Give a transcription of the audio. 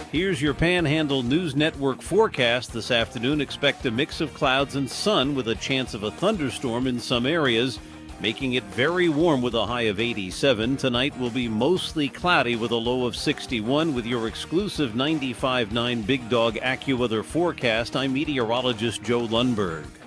Here's your Panhandle News Network forecast this afternoon. Expect a mix of clouds and sun with a chance of a thunderstorm in some areas, making it very warm with a high of 87. Tonight will be mostly cloudy with a low of 61. With your exclusive 95.9 Big Dog AccuWeather forecast, I'm meteorologist Joe Lundberg.